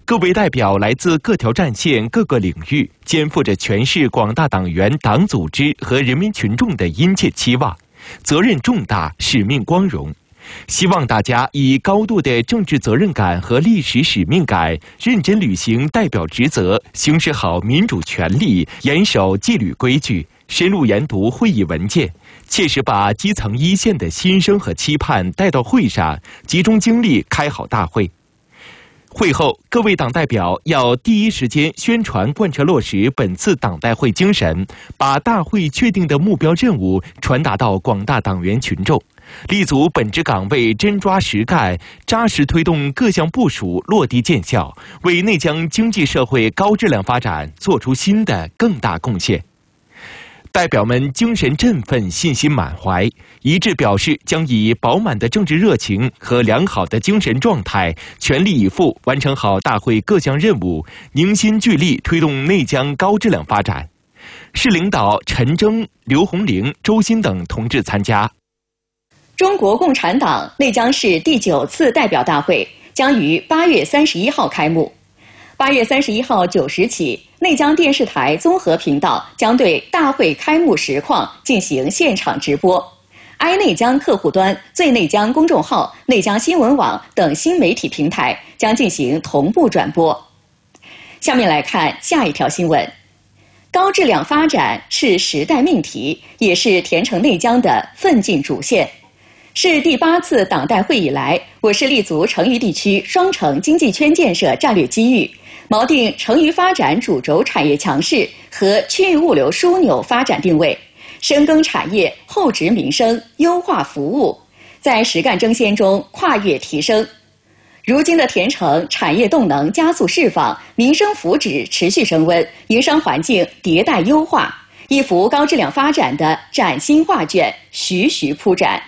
各位代表来自各条战线、各个领域，肩负着全市广大党员、党组织和人民群众的殷切期望，责任重大，使命光荣。希望大家以高度的政治责任感和历史使命感，认真履行代表职责，行使好民主权利，严守纪律规矩，深入研读会议文件，切实把基层一线的心声和期盼带到会上，集中精力开好大会。会后，各位党代表要第一时间宣传贯彻落实本次党代会精神，把大会确定的目标任务传达到广大党员群众，立足本职岗位，真抓实干，扎实推动各项部署落地见效，为内江经济社会高质量发展做出新的更大贡献。代表们精神振奋，信心满怀，一致表示将以饱满的政治热情和良好的精神状态，全力以赴完成好大会各项任务，凝心聚力推动内江高质量发展。市领导陈征、刘红玲、周鑫等同志参加。 中国共产党内江市第9次代表大会将于8月31号开幕。8月31号9时起，内江电视台综合频道将对大会开幕实况进行现场直播。爱内江客户端、最内江公众号、内江新闻网等新媒体平台将进行同步转播。下面来看下一条新闻。高质量发展是时代命题，也是田城内江的奋进主线。是第8次党代会以来，我市立足成渝地区双城经济圈建设战略机遇，锚定成渝发展主轴产业强势和区域物流枢纽发展定位，深耕产业、厚植民生、优化服务，在实干争先中跨越提升。如今的田城产业动能加速释放，民生福祉持续升温，营商环境迭代优化，一幅高质量发展的崭新画卷徐徐铺展。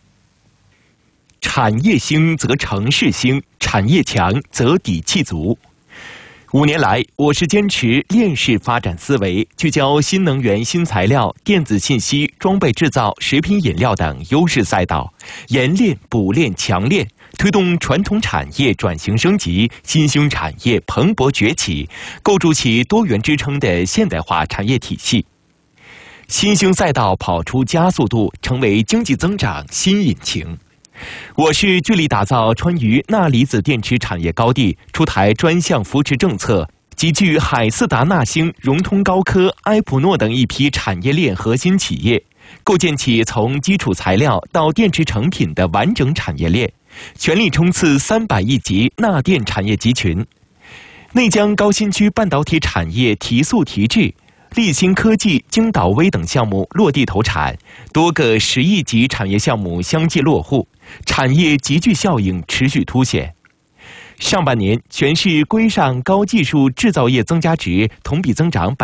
产业兴则城市兴，产业强则底气足。5年来，我市坚持链式发展思维，聚焦新能源、新材料、电子信息、装备制造、食品饮料等优势赛道，研链、补链、强链，推动传统产业转型升级，新兴产业蓬勃崛起，构筑起多元支撑的现代化产业体系。新兴赛道跑出加速度，成为经济增长新引擎。我市致力打造川渝钠离子电池产业高地，出台专项扶持政策，集聚海思达、纳星、融通高科、埃普诺等一批产业链核心企业，构建起从基础材料到电池成品的完整产业链，全力冲刺300亿级钠电产业集群。内江高新区半导体产业提速提质，立新科技、京岛微等项目落地投产，多个10亿级产业项目相继落户，产业集聚效应持续凸显。上半年，全市规上高技术制造业增加值同比增长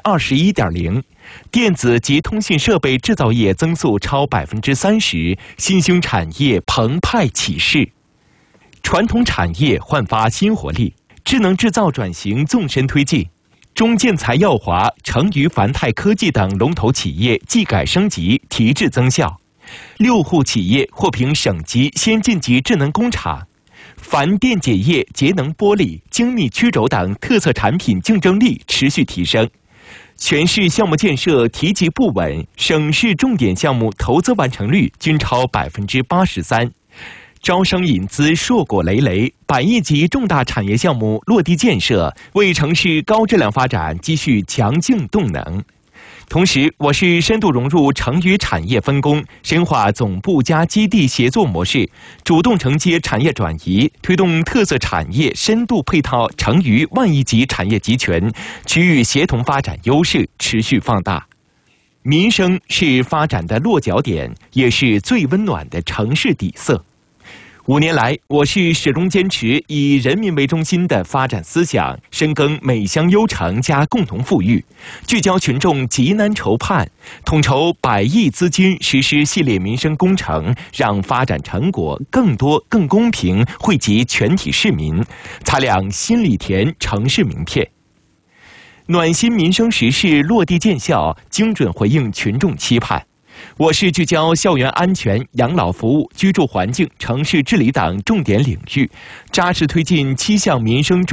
21.0%，电子及通信设备制造业增速超30%，新兴产业澎湃起势，传统产业焕发新活力，智能制造转型纵深推进。中建材耀华、成渝凡泰科技等龙头企业技改升级、提质增效，6户企业获评省级先进级智能工厂。凡电解液、节能玻璃、精密曲轴等特色产品竞争力持续提升。全市项目建设提及不稳，省市重点项目投资完成率均超83%。招商引资硕果累累，100亿级重大产业项目落地建设，为城市高质量发展积蓄强劲动能。同时，我市深度融入成渝产业分工，深化总部加基地协作模式，主动承接产业转移，推动特色产业深度配套成渝万亿级产业集群，区域协同发展优势持续放大。民生是发展的落脚点，也是最温暖的城市底色。5年来，我市始终坚持以人民为中心的发展思想，深耕美乡优城加共同富裕，聚焦群众急难愁盼，统筹100亿资金实施系列民生工程，让发展成果更多、更公平惠及全体市民，擦亮新里田城市名片。暖心民生实事落地见效，精准回应群众期盼。我市聚焦校园安全、养老服务、居住环境、城市治理等重点领域，扎实推进7项民生